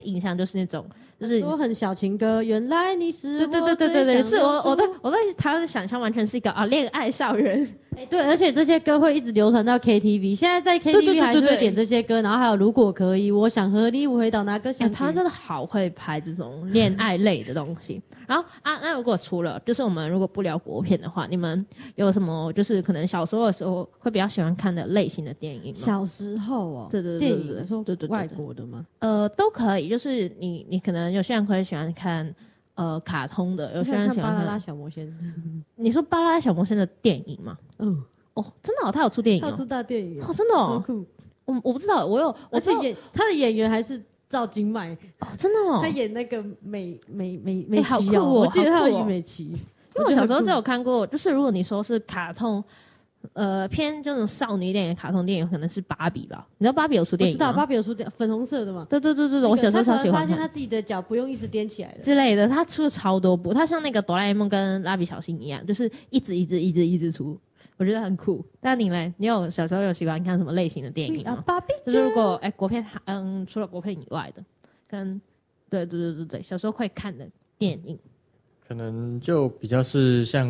印象就是那种，就是说很小情歌，原来你是对，是我对台湾的想象完全是一个恋爱校园。 对，而且这些歌会一直流传到 KTV， 现在在 KTV 还是会点这些歌，然后还有如果可以，我想和你回到那个乡。 台湾真的好会拍这种恋爱类的东西。然后那如果除了就是我们如果不聊国片的话，你们有什么就是可能小时候的时候会比较喜欢看的类型的电影吗？ 小时候哦， 对， 电影说对外国的吗？ 都可以，就是你可能有些人会喜欢看卡通的，有些人喜欢看巴啦啦小魔仙。 你说巴啦啦小魔仙的电影吗？真的他有出电影他有出大电影真的我不知道， 而且他的演员还是赵今麦真的他演那个美好琪酷我记得他演美琪， 因为我小时候只有看过，就是如果你说是卡通。偏这种少女电影卡通电影可能是芭比吧？你知道芭比有出电影吗？ 我知道芭比有出粉红色的嘛？ 对，我小时候超喜欢看。 发现他自己的脚不用一直踮起来的之类的，他出了超多部，他像那个哆啦 A 梦跟蜡笔小新一样，就是一直出，我觉得很酷。那你嘞？你有小时候有喜欢看什么类型的电影吗？ 芭比就是如果国片除了国片以外的，跟对，小时候会看的电影， 可能就比较是像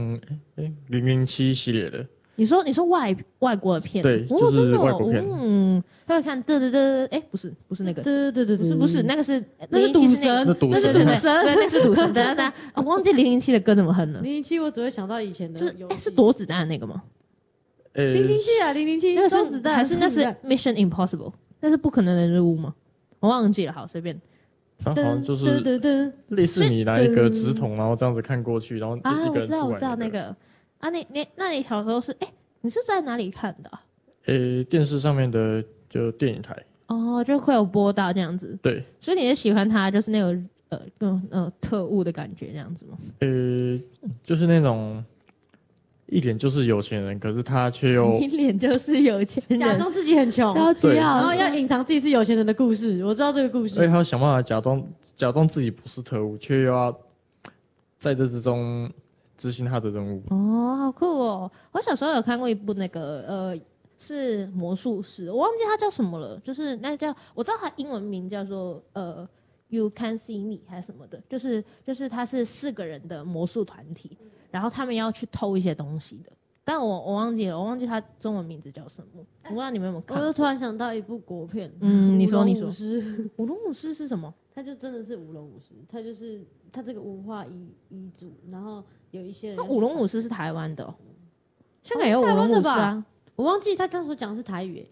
007系列的。 你说外国的片， 对，就是外国片。 他会看不是那个，不是那个是赌神， 那是赌神，对，那是赌神。等，我忘记007的歌怎么哼了。 007我只会想到以前的， 是躲子弹那个吗 ？007啊，007，那是子弹， 还是那是 Mission Impossible？ 那是不可能的任务吗？我忘记了，好随便。 好像就是类似你拿一个纸筒，然后这样子看过去，然后一个人出来。 我知道那个。那你小时候是你是在哪里看的电视上面的就电影台就会有播到这样子。 对， 所以你是喜欢它就是那个特务的感觉这样子吗？ 就是那种一脸就是有钱人，可是他却又一脸就是有钱人， 假装自己很穷， 超级好， 然后要隐藏自己是有钱人的故事。我知道这个故事， 所以他要想办法假装自己不是特务，却又要在这之中执行他的任务。 好酷哦！我小时候有看过一部那个是魔术师，我忘记他叫什么了，就是那叫我知道他英文名叫做You Can See Me 还是什么的，就是他是4个人的魔术团体，然后他们要去偷一些东西的，但我忘记了，我忘记他中文名字叫什么，我不知道你们有没有看过。 我又突然想到一部国片， 你说舞龙舞狮是什么？ 他就真的是舞龙舞狮，他就是他这个文化遗嘱，然后有一些人。 舞龙舞狮是台湾的香港也有舞龙舞狮啊， 我忘记他当时讲的是台语。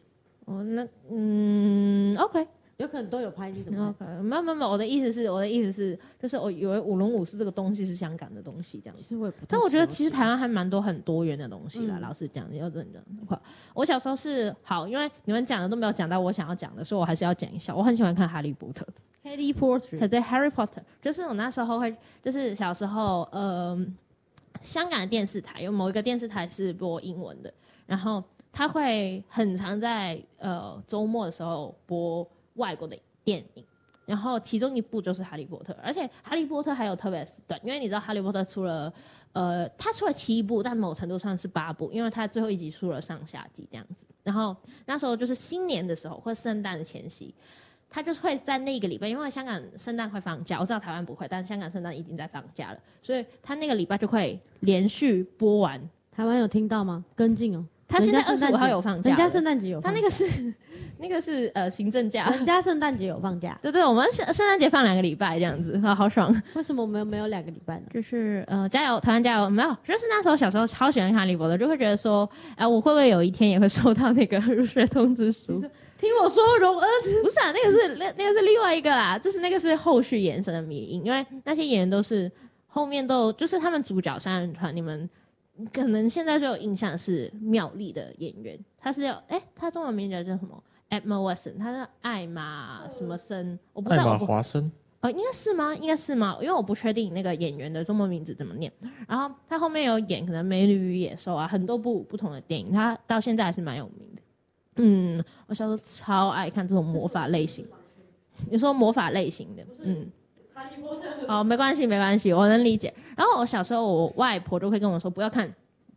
OK。 有可能都有拍，你怎么拍？没有，我的意思是，就是我以为舞龙舞狮这个东西是香港的东西这样子。 其实我也不， 但我觉得其实台湾还蛮多很多元的东西啦。老实讲，要认真的话，我小时候是好，因为你们讲的都没有讲到我想要讲的，所以我还是要讲一下。我很喜欢看《哈利波特》。 Harry Potter， 对 ，Harry Potter， 就是我那时候会，就是小时候，香港的电视台有某一个电视台是播英文的，然后他会很常在周末的时候播外国的电影，然后其中一部就是《哈利波特》，而且《哈利波特》还有特别的时段，因为你知道《哈利波特》出了他出了7部，但某程度上是8部，因为他最后一集出了上下集这样子。然后那时候就是新年的时候或圣诞的前夕，他就是会在那个礼拜，因为香港圣诞会放假，我知道台湾不会，但香港圣诞已经在放假了，所以他那个礼拜就会连续播完。 台湾有听到吗？跟进哦。 他现在25号有放假， 人家圣诞节有放假， 他那个是行政假， 人家圣诞节有放假。 对，我们圣诞节放2个礼拜这样子，好爽。 为什么我们没有2个礼拜呢？ 就是加油，台湾加油！没有，就是那时候小时候超喜欢看哈利波特，就会觉得说，我会不会有一天也会收到那个入学通知书？ 听我说，荣恩不是啊，那个是另外一个啦，就是那个是后续延伸的迷因，因为那些演员都是后面都就是他们主角三人团，你们可能现在就有印象是妙丽的演员，他是他中文名字叫什么 ？Emma Watson， 他是艾玛什么森？我不知道。 艾玛华森。 应该是吗？因为我不确定那个演员的中文名字怎么念。然后他后面有演可能《美女与野兽》啊，很多部不同的电影，他到现在还是蛮有名的。我小时候超爱看这种魔法类型。你说魔法类型的， 哈利波特。 没关系，我能理解。然后我小时候，我外婆就会跟我说不要看，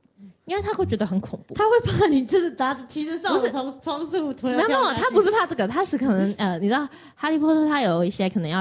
因为他会觉得很恐怖。 他会怕你真的拿着骑着扫帚从窗户推。 没有，他不是怕这个，他是可能你知道哈利波特他有一些可能要